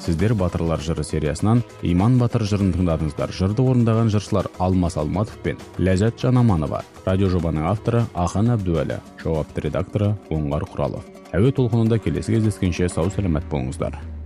Сіздер Батырлар жыры сериясынан Иман Батыр жырын тыңдадыңыздар. Жырды орындаған жыршылар Алмас Алматов пен Ләззат Жанаманова. Радиожобаның авторы Ахан Әбдуәлі. Жауапты редакторы Оңғар Құралов. Әуе толқынында келесі кездескенше сау саламат болыңыздар.